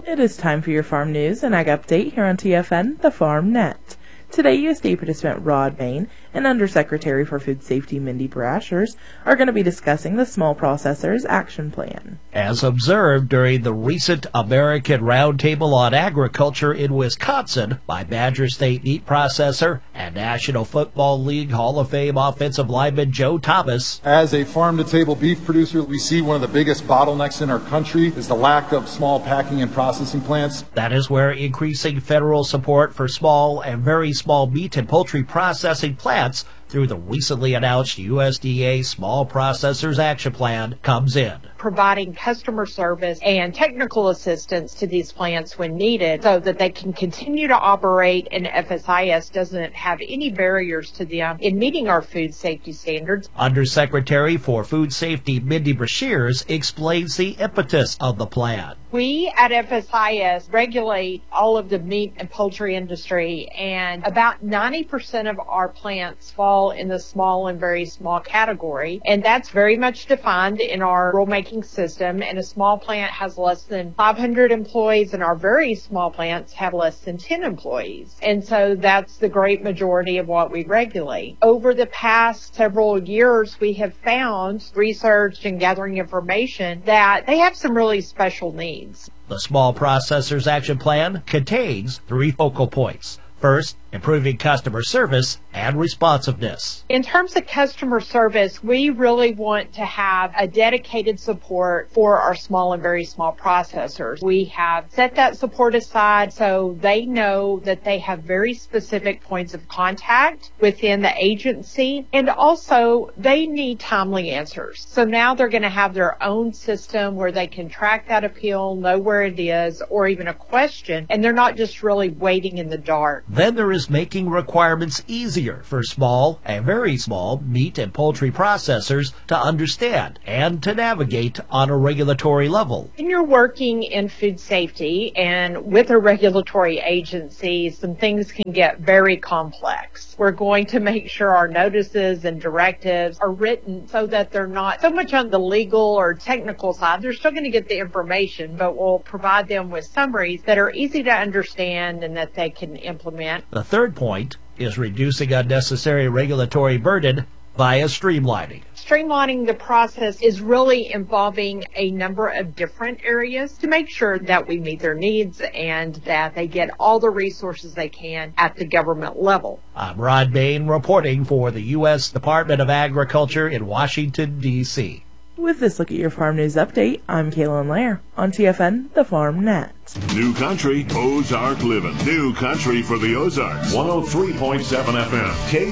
It is time for your farm news and ag update here on TFN, the Farm Net. Today, USDA participant Rod Bain and Undersecretary for Food Safety Mindy Brashers are going to be discussing the Small Processors Action Plan. As observed during the recent American Roundtable on Agriculture in Wisconsin by Badger State Meat Processor and National Football League Hall of Fame offensive lineman Joe Thomas. As a farm-to-table beef producer, we see one of the biggest bottlenecks in our country is the lack of small packing and processing plants. That is where increasing federal support for small and very small meat and poultry processing plants through the recently announced USDA Small Processors Action Plan comes in. Providing customer service and technical assistance to these plants when needed so that they can continue to operate and FSIS doesn't have any barriers to them in meeting our food safety standards. Undersecretary for Food Safety Mindy Brashers explains the impetus of the plan. We at FSIS regulate all of the meat and poultry industry, and about 90% of our plants fall in the small and very small category, and that's very much defined in our rulemaking system. And a small plant has less than 500 employees, and our very small plants have less than 10 employees. And so that's the great majority of what we regulate. Over the past several years, we have found, research and gathering information, that they have some really special needs. The Small Processors Action Plan contains 3 focal points. First, improving customer service and responsiveness. In terms of customer service, we really want to have a dedicated support for our small and very small processors. We have set that support aside so they know that they have very specific points of contact within the agency, and also they need timely answers. So now they're going to have their own system where they can track that appeal, know where it is, or even a question, and they're not just really waiting in the dark. Then there is making requirements easier for small and very small meat and poultry processors to understand and to navigate on a regulatory level. When you're working in food safety and with a regulatory agency, some things can get very complex. We're going to make sure our notices and directives are written so that they're not so much on the legal or technical side. They're still going to get the information, but we'll provide them with summaries that are easy to understand and that they can implement. The third point is reducing unnecessary regulatory burden via streamlining. Streamlining the process is really involving a number of different areas to make sure that we meet their needs and that they get all the resources they can at the government level. I'm Rod Bain reporting for the U.S. Department of Agriculture in Washington, D.C. With this look at your farm news update, I'm Kaylin Lair on TFN, the Farm Net. New Country, Ozark Living. New Country for the Ozarks. 103.7 FM,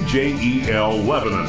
KJEL Lebanon.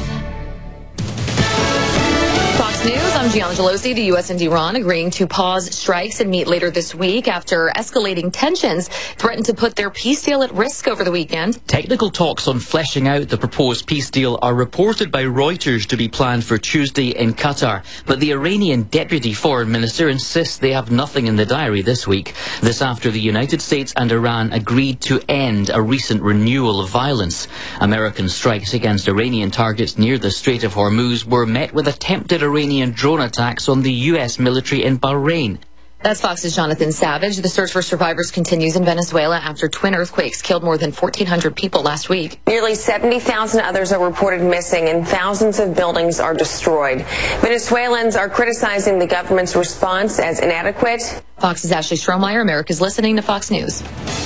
Fox News, I'm Gianna Gelosi. The U.S. and Iran agreeing to pause strikes and meet later this week after escalating tensions threatened to put their peace deal at risk over the weekend. Technical talks on fleshing out the proposed peace deal are reported by Reuters to be planned for Tuesday in Qatar. But the Iranian deputy foreign minister insists they have nothing in the diary this week. This after the United States and Iran agreed to end a recent renewal of violence. American strikes against Iranian targets near the Strait of Hormuz were met with attempted Iranian drone attacks on the U.S. military in Bahrain. That's Fox's Jonathan Savage. The search for survivors continues in Venezuela after twin earthquakes killed more than 1,400 people last week. Nearly 70,000 others are reported missing and thousands of buildings are destroyed. Venezuelans are criticizing the government's response as inadequate. Fox's Ashley Strohmeyer. America's listening to Fox News.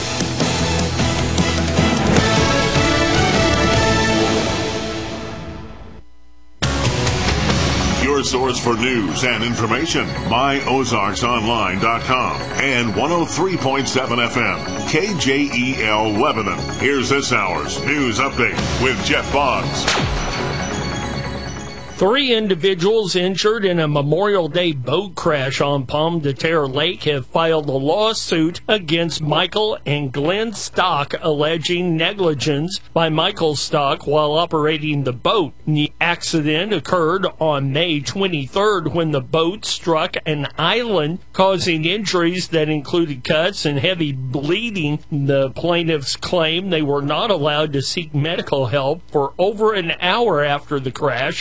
Your source for news and information. MyOzarksOnline.com and 103.7 FM, KJEL Lebanon. Here's this hour's news update with Jeff Boggs. 3 individuals injured in a Memorial Day boat crash on Pomme de Terre Lake have filed a lawsuit against Michael and Glenn Stock, alleging negligence by Michael Stock while operating the boat. The accident occurred on May 23rd when the boat struck an island, causing injuries that included cuts and heavy bleeding. The plaintiffs claim they were not allowed to seek medical help for over an hour after the crash, while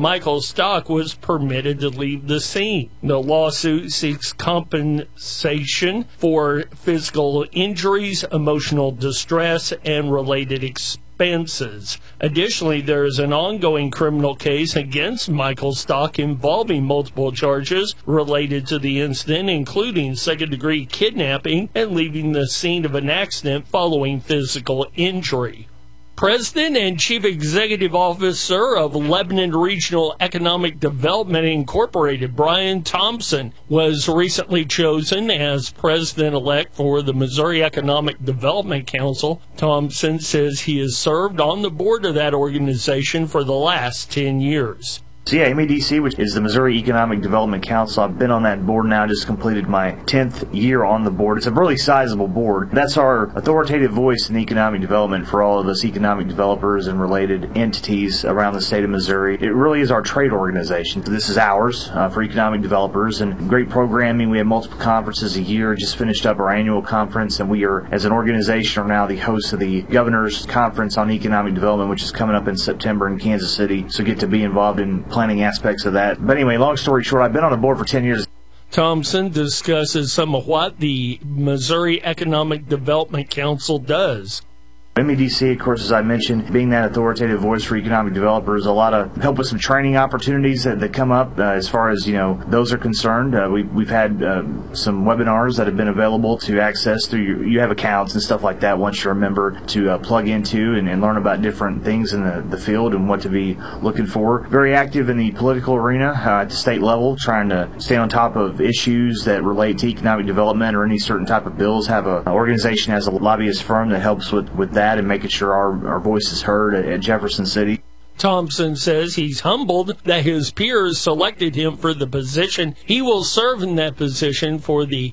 Michael Stock was permitted to leave the scene. The lawsuit seeks compensation for physical injuries, emotional distress, and related expenses. Additionally, there is an ongoing criminal case against Michael Stock involving multiple charges related to the incident, including second-degree kidnapping and leaving the scene of an accident following physical injury. President and Chief Executive Officer of Lebanon Regional Economic Development Incorporated, Brian Thompson, was recently chosen as president-elect for the Missouri Economic Development Council. Thompson says he has served on the board of that organization for the last 10 years. So yeah, MEDC, which is the Missouri Economic Development Council, I've been on that board now, just completed my 10th year on the board. It's a really sizable board. That's our authoritative voice in economic development for all of us economic developers and related entities around the state of Missouri. It really is our trade organization. This is ours for economic developers, and great programming. We have multiple conferences a year. Just finished up our annual conference, and we are, as an organization, are now the host of the Governor's Conference on Economic Development, which is coming up in September in Kansas City. So get to be involved in planning aspects of that. But anyway, long story short, I've been on the board for 10 years. Thompson discusses some of what the Missouri Economic Development Council does. MEDC, of course, as I mentioned, being that authoritative voice for economic developers, a lot of help with some training opportunities that come up as far as, those are concerned. We've had some webinars that have been available to access through you have accounts and stuff like that once you're a member to plug into and learn about different things in the field and what to be looking for. Very active in the political arena at the state level, trying to stay on top of issues that relate to economic development or any certain type of bills. Have an organization has a lobbyist firm that helps with that and making sure our voice is heard at Jefferson City. Thompson says he's humbled that his peers selected him for the position. He will serve in that position for the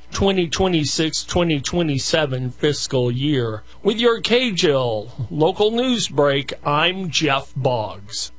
2026-2027 fiscal year. With your KJIL local news break, I'm Jeff Boggs.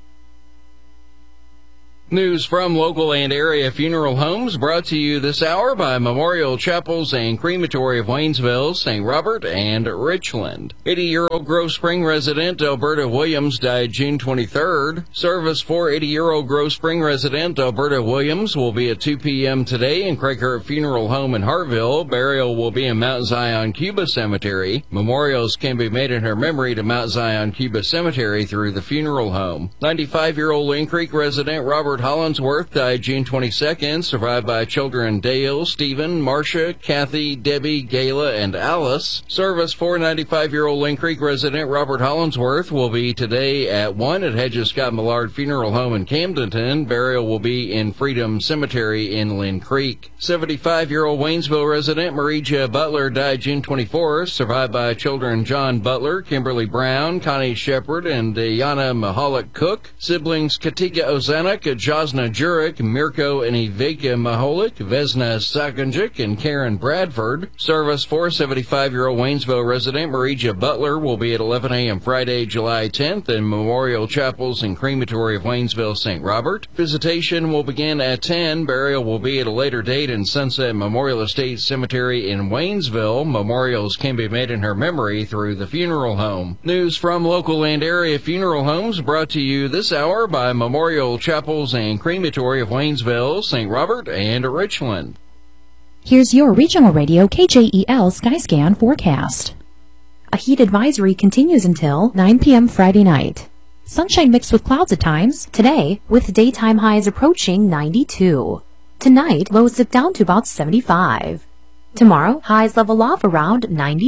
News from local and area funeral homes brought to you this hour by Memorial Chapels and Crematory of Waynesville, St. Robert, and Richland. 80-year-old Grove Spring resident Alberta Williams died June 23rd. Service for 80-year-old Grove Spring resident Alberta Williams will be at 2 p.m. today in Craigheart Funeral Home in Hartville. Burial will be in Mount Zion Cuba Cemetery. Memorials can be made in her memory to Mount Zion Cuba Cemetery through the funeral home. 95-year-old Lynn Creek resident Robert Hollinsworth died June 22nd, survived by children Dale, Stephen, Marcia, Kathy, Debbie, Gayla, and Alice. Service for 95-year-old Lynn Creek resident Robert Hollinsworth will be today at 1 at Hedges Scott Millard Funeral Home in Camdenton. Burial will be in Freedom Cemetery in Lynn Creek. 75-year-old Waynesville resident Marija Butler died June 24th, survived by children John Butler, Kimberly Brown, Connie Shepard, and Diana Mahalik Cook. Siblings Katika Ozanek, Josna Jurek, Mirko and Ivika Maholik, Vesna Sakonjic, and Karen Bradford. Service for 75-year-old Waynesville resident Marija Butler will be at 11 a.m. Friday, July 10th in Memorial Chapels and Crematory of Waynesville, St. Robert. Visitation will begin at 10. Burial will be at a later date in Sunset Memorial Estate Cemetery in Waynesville. Memorials can be made in her memory through the funeral home. News from local and area funeral homes brought to you this hour by Memorial Chapels and Crematory of Waynesville, St. Robert, and Richland. Here's your regional radio KJEL Skyscan forecast. A heat advisory continues until 9 p.m. Friday night. Sunshine mixed with clouds at times. Today, with daytime highs approaching 92. Tonight, lows dip down to about 75. Tomorrow, highs level off around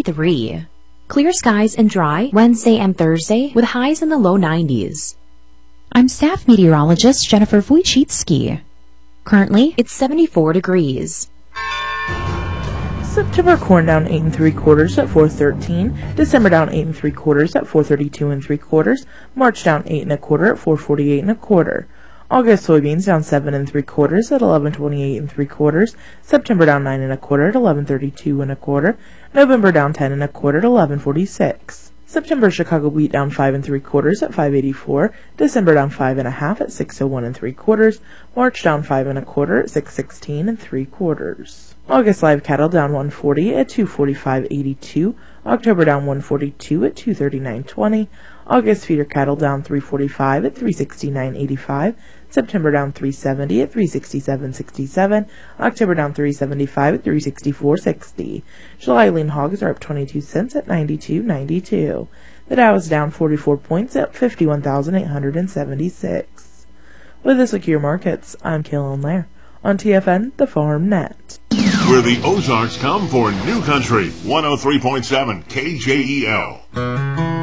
93. Clear skies and dry Wednesday and Thursday with highs in the low 90s. I'm staff meteorologist Jennifer Wojcicki. Currently, it's 74 degrees. September corn down 8 3/4 at 4.13. December down 8 3/4 at 4.32 3/4. March down 8 1/4 at 4.48 1/4. August soybeans down 7 3/4 at 11.28 3/4. September down 9 1/4 at 11.32 1/4. November down 10 1/4 at 11.46. September Chicago wheat down 5 3/4 at 5.84. December down 5 1/2 at 6.01 3/4. March down 5 1/4 at 6.16 3/4. August live cattle down 140 at 245.82. October down 142 at 239.20. August feeder cattle down 345 at 369.85. September down 370 at 367.67. October down 375 at 364.60. July lean hogs are up 22 cents at 92.92. The Dow is down 44 points at 51,876. With the Secure Markets, I'm Kaylin Lair on TFN, the Farm Net. Where the Ozarks come for New Country, 103.7 KJEL.